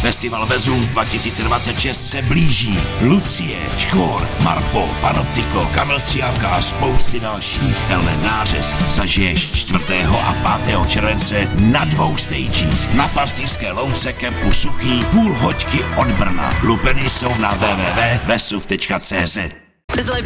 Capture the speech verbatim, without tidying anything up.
Festival Vezuv dva tisíce dvacet šest se blíží. Lucie, Škor, Marpo, Panoptiko, Kamil Stříhavka a spousty dalších. Tenhle nářez zažiješ čtvrtého a pátého července na dvou stagích. Na Pastýřské louce kempu Suchý, půl hoďky od Brna. Lupeny jsou na w w w tečka vesuv tečka cé zet. Zlepší